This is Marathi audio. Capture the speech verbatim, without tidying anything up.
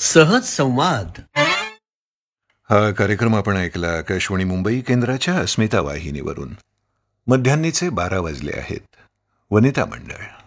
सहज संवाद. हा कार्यक्रम आपण ऐकला आकाशवाणी मुंबई केंद्राच्या अस्मिता वाहिनीवरून. मध्यान्नीचे बारा वाजले आहेत. वनिता मंडळ.